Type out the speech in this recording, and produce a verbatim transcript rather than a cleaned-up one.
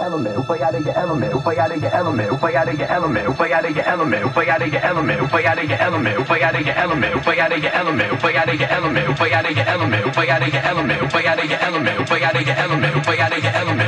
element, way out of your element, way out of your element, way out of your element, way out of your element, way out of your element, way out of your element, way out of your element, way out of your element, way out of your element, way out of your element, way out of your element, way out of your element, way out of your element, way out of your element.